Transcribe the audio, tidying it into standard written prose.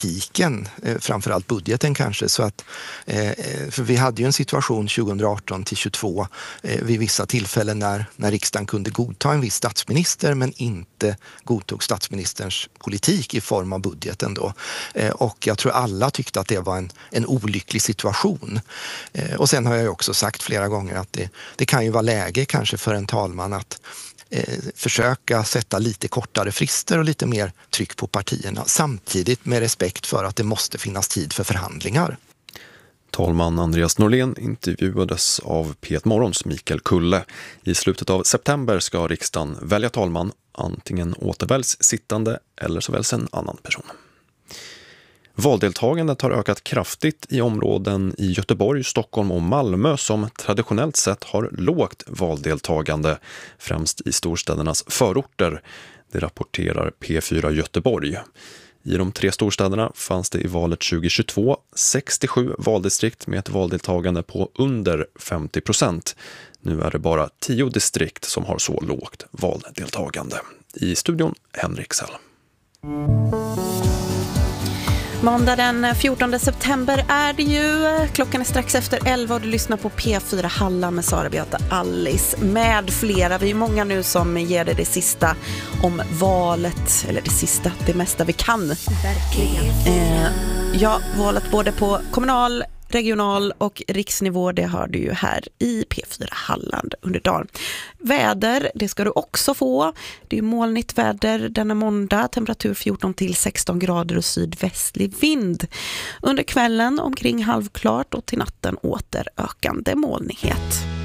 politiken, framförallt budgeten kanske, så att för vi hade ju en situation 2018 till 2022 vid vissa tillfällen när riksdagen kunde godta en viss statsminister men inte godtog statsministerns politik i form av budgeten då. Och jag tror alla tyckte att det var en olycklig situation. Och sen har jag ju också sagt flera gånger att det kan ju vara läge kanske för en talman att försöka sätta lite kortare frister och lite mer tryck på partierna, samtidigt med respekt för att det måste finnas tid för förhandlingar. Talman Andreas Norlén intervjuades av P1 Morgons Mikael Kulle. I slutet av september ska riksdagen välja talman, antingen återväljs sittande eller så väljs en annan person. Valdeltagandet har ökat kraftigt i områden i Göteborg, Stockholm och Malmö som traditionellt sett har lågt valdeltagande, främst i storstädernas förorter. Det rapporterar P4 Göteborg. I de 3 storstäderna fanns det i valet 2022 67 valdistrikt med ett valdeltagande på under 50%. Nu är det bara 10 distrikt som har så lågt valdeltagande. I studion Henrik Sell. Måndag den 14 september är det ju. Klockan är strax efter 11 och du lyssnar på P4 Halland med Sara, Beata, Alice med flera. Vi är många nu som ger det sista om valet, eller det mesta vi kan. Verkligen. Valet både på kommunal, regional och riksnivå, det har du ju här i P4 Halland under dagen. Väder, det ska du också få. Det är molnigt väder denna måndag, temperatur 14 till 16 grader och sydvästlig vind. Under kvällen omkring halvklart och till natten åter ökande molnighet.